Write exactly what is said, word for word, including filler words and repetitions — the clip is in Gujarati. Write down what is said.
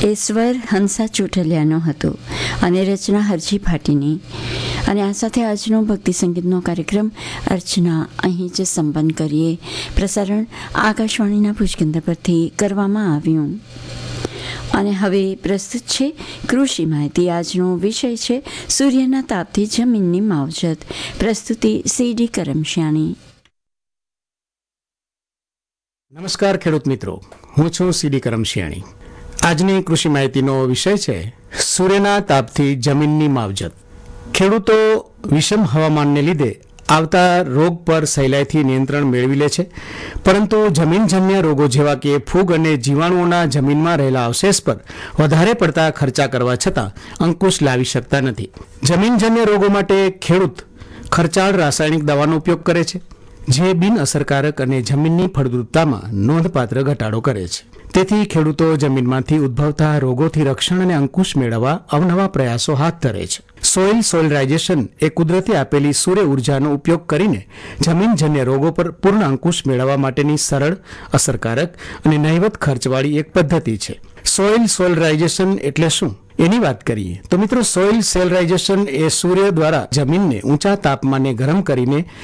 એ સ્વર હંસા ચોટલિયાનો હતો અને રચના હરજી ભાટીની. અને આ સાથે આજનો ભક્તિ સંગીતનો કાર્યક્રમ અર્ચના અહીં જ સંપન્ન કરીએ. પ્રસારણ આકાશવાણીના ભુજકેન્દ્ર પરથી કરવામાં આવ્યું. અને હવે પ્રસ્તુત છે કૃષિ માહિતી. આજનો વિષય છે સૂર્યના તાપથી જમીનની માવજત. પ્રસ્તુતિ સીડી કરમશિયાણી. નમસ્કાર ખેડૂત મિત્રો, હું છું સીડી કરમશિયાણી. આજની કૃષિ માહિતીનો વિષય છે સૂર્યના તાપથી જમીનની માવજત. ખેડૂતો વિષમ હવામાનને લીધે આવતા રોગ પર સહેલાઈથી નિયંત્રણ મેળવી લે છે, પરંતુ જમીનજન્ય રોગો જેવા કે ફૂગ અને જીવાણુઓના જમીનમાં રહેલા અવશેષ પર વધારે પડતા ખર્ચા કરવા છતાં અંકુશ લાવી શકતા નથી. જમીનજન્ય રોગો માટે ખેડૂત ખર્ચાળ રાસાયણિક દવાનો ઉપયોગ કરે છે, જે બિન અસરકારક અને જમીનની ફળદ્રુપતામાં નોંધપાત્ર ઘટાડો કરે છે. તેથી ખેડૂતો જમીનમાંથી ઉદ્ભવતા રોગોથી રક્ષણ અને અંકુશ મેળવવા અવનવા પ્રયાસો હાથ ધરે છે. સોઇલ સોઇલરાઇઝેશન એ કુદરતી આપેલી સૂર્ય ઉર્જાનો ઉપયોગ કરીને જમીનજન્ય રોગો પર પૂર્ણ અંકુશ મેળવવા માટેની સરળ, અસરકારક અને નહિવત ખર્ચવાળી એક પદ્ધતિ છે. સોઇલ સોઇલરાઇઝેશન એટલે શું એની વાત કરીએ તો મિત્રો, સોઇલ સોઇલરાઇઝેશન એ સૂર્ય દ્વારા જમીનને ઊંચા તાપમાને ગરમ કરીને